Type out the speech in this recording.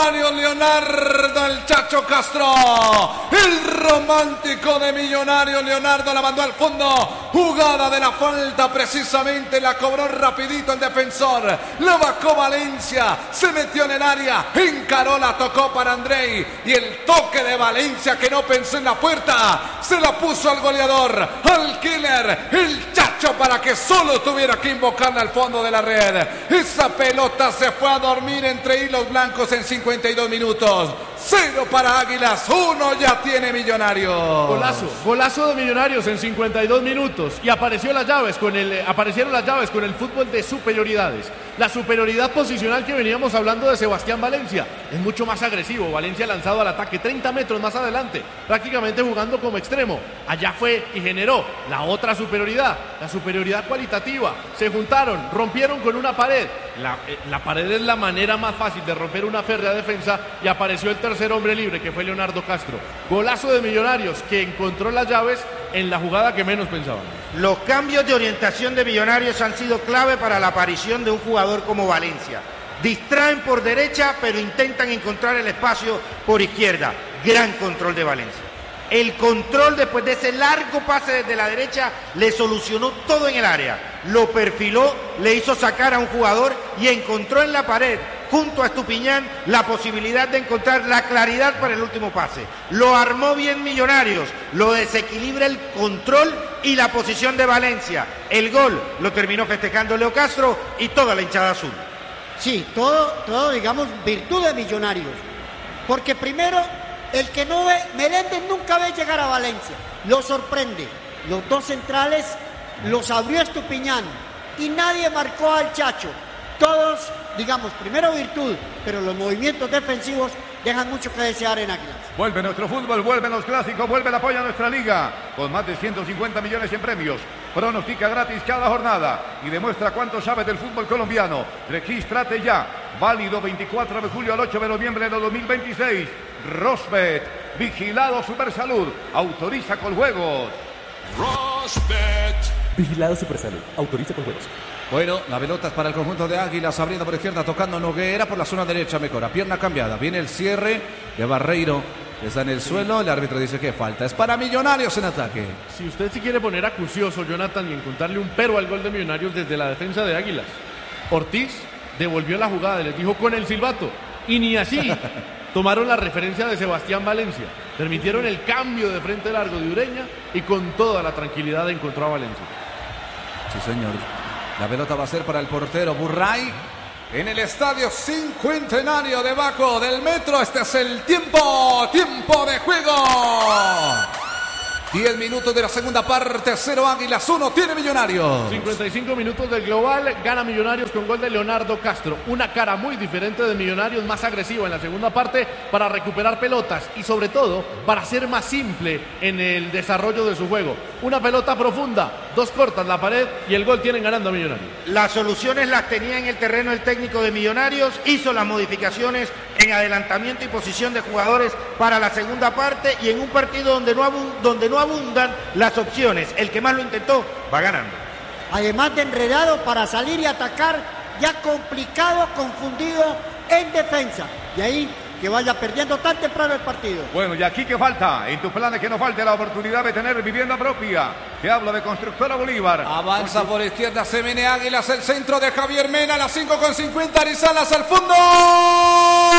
millonario Leonardo el Chacho Castro. El romántico de Millonario Leonardo la mandó al fondo. Jugada de la falta, precisamente la cobró rapidito el defensor. La bajó Valencia, se metió en el área, encaró, la tocó para Andrei. Y el toque de Valencia, que no pensó en la puerta, se la puso al goleador, al killer, el Chacho, para que solo tuviera que invocarla al fondo de la red. Esa pelota se fue a dormir entre hilos blancos en 52 minutos. 0 para Águilas, 1 ya tiene Millonario. Golazo de Millonarios en 52 minutos. Y aparecieron las llaves con el fútbol de superioridades. La superioridad posicional que veníamos hablando de Sebastián Valencia. Es mucho más agresivo. Valencia lanzado al ataque 30 metros más adelante, prácticamente jugando como extremo. Allá fue y generó la otra superioridad, la superioridad cualitativa. Se juntaron, rompieron con una pared. La pared es la manera más fácil de romper una férrea defensa, y apareció el tercer hombre libre, que fue Leonardo Castro. Golazo de Millonarios, que encontró las llaves en la jugada que menos pensábamos. Los cambios de orientación de Millonarios han sido clave para la aparición de un jugador como Valencia. Distraen por derecha, pero intentan encontrar el espacio por izquierda. Gran control de Valencia. El control, después de ese largo pase desde la derecha, le solucionó todo en el área. Lo perfiló, le hizo sacar a un jugador y encontró en la pared, junto a Estupiñán, la posibilidad de encontrar la claridad para el último pase. Lo armó bien Millonarios, lo desequilibra el control y la posición de Valencia. El gol lo terminó festejando Leo Castro y toda la hinchada azul. Sí, todo digamos, virtud de Millonarios. Porque primero, el que no ve, Meléndez nunca ve llegar a Valencia. Lo sorprende. Los dos centrales los abrió Estupiñán y nadie marcó al Chacho. Todos, digamos, primero virtud, pero los movimientos defensivos dejan mucho que desear en Águilas. Vuelve nuestro fútbol, vuelven los clásicos, vuelve el apoyo a nuestra liga, con más de 150 millones en premios. Pronostica gratis cada jornada y demuestra cuánto sabes del fútbol colombiano. Regístrate ya, válido 24 de julio al 8 de noviembre de 2026. Rosbet, vigilado Supersalud, autoriza con juegos. Rosbet, vigilado Supersalud, autoriza con juegos. Bueno, la pelota es para el conjunto de Águilas, abriendo por izquierda, tocando Noguera por la zona derecha, mejora, pierna cambiada, viene el cierre de Barreiro, está en el suelo, el árbitro dice que falta, es para Millonarios en ataque. Si usted se quiere poner acucioso, Jonathan, y encontrarle un pero al gol de Millonarios desde la defensa de Águilas, Ortiz devolvió la jugada y les dijo con el silbato, y ni así tomaron la referencia de Sebastián Valencia, permitieron el cambio de frente largo de Ureña y con toda la tranquilidad encontró a Valencia. Sí, señor. La pelota va a ser para el portero Burray en el Estadio Cincuentenario debajo del metro. Este es el tiempo de juego. 10 minutos de la segunda parte, 0 Águilas, 1 tiene Millonarios. 55 minutos del global, gana Millonarios con gol de Leonardo Castro. Una cara muy diferente de Millonarios, más agresiva en la segunda parte para recuperar pelotas y sobre todo para ser más simple en el desarrollo de su juego. Una pelota profunda, dos cortas la pared y el gol tienen ganando a Millonarios. Las soluciones las tenía en el terreno el técnico de Millonarios, hizo las modificaciones en adelantamiento y posición de jugadores para la segunda parte y en un partido donde no abundan las opciones. El que más lo intentó va ganando. Además de enredado para salir y atacar, ya complicado, confundido en defensa. Y ahí que vaya perdiendo tan temprano el partido. Bueno, y aquí que falta, en tus planes que no falte la oportunidad de tener vivienda propia. Te hablo de Constructora Bolívar. Avanza por izquierda, se viene Águilas, el centro de Javier Mena, a las 5:50, Arizalas al fondo.